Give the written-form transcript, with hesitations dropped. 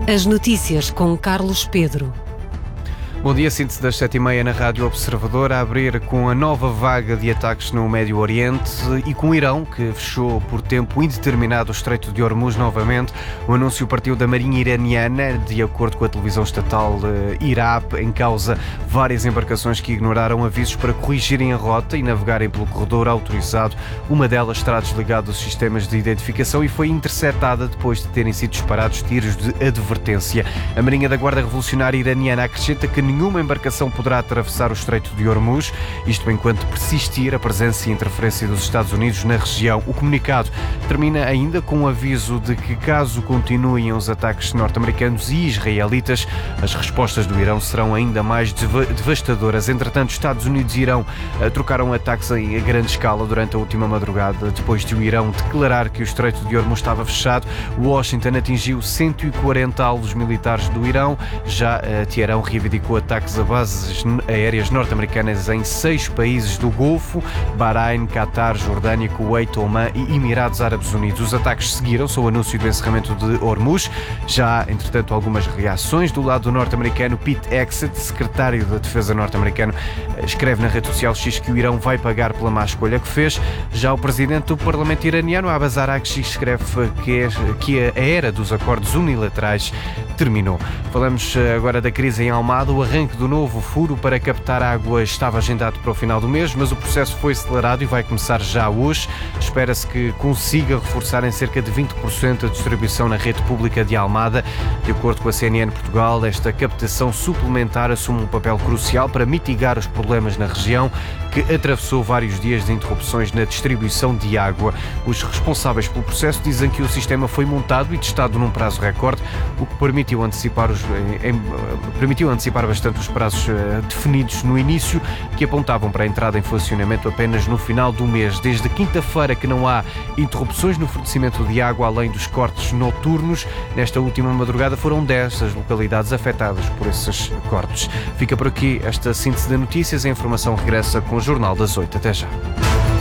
As notícias com Carlos Pedro. Bom dia, síntese das 7h30 na Rádio Observador, a abrir com a nova vaga de ataques no Médio Oriente e com o Irão, que fechou por tempo indeterminado o Estreito de Hormuz novamente. O anúncio partiu da Marinha iraniana, de acordo com a televisão estatal IRAP, em causa várias embarcações que ignoraram avisos para corrigirem a rota e navegarem pelo corredor autorizado. Uma delas terá desligado os sistemas de identificação e foi interceptada depois de terem sido disparados tiros de advertência. A Marinha da Guarda Revolucionária iraniana acrescenta que nenhuma embarcação poderá atravessar o Estreito de Hormuz, isto enquanto persistir a presença e interferência dos Estados Unidos na região. O comunicado termina ainda com um aviso de que, caso continuem os ataques norte-americanos e israelitas, as respostas do Irão serão ainda mais devastadoras. Entretanto, Estados Unidos e Irão trocaram ataques em grande escala durante a última madrugada. Depois de o Irão declarar que o Estreito de Hormuz estava fechado, Washington atingiu 140 alvos militares do Irão. Já Teherão reivindicou ataques a bases aéreas norte-americanas em 6 países do Golfo: Bahrein, Qatar, Jordânia, Kuwait, Omã e Emirados Árabes Unidos. Os ataques seguiram-se ao anúncio do encerramento de Hormuz. Já há, entretanto, algumas reações do lado norte-americano. Pete Hegseth, secretário da Defesa norte-americano, escreve na rede social X que o Irão vai pagar pela má escolha que fez. Já o presidente do Parlamento iraniano, Abbas Araghchi, escreve que a era dos acordos unilaterais terminou. Falamos agora da crise em Almada. O arranque do novo furo para captar água estava agendado para o final do mês, mas o processo foi acelerado e vai começar já hoje. Espera-se que consiga reforçar em cerca de 20% a distribuição na rede pública de Almada. De acordo com a CNN Portugal, esta captação suplementar assume um papel crucial para mitigar os problemas na região, que atravessou vários dias de interrupções na distribuição de água. Os responsáveis pelo processo dizem que o sistema foi montado e testado num prazo recorde, o que permitiu antecipar bastante os prazos definidos no início, que apontavam para a entrada em funcionamento apenas no final do mês. Desde quinta-feira que não há interrupções no fornecimento de água, além dos cortes noturnos. Nesta última madrugada foram 10 as localidades afetadas por esses cortes. Fica por aqui esta síntese de notícias. A informação regressa com o Jornal das 8. Até já.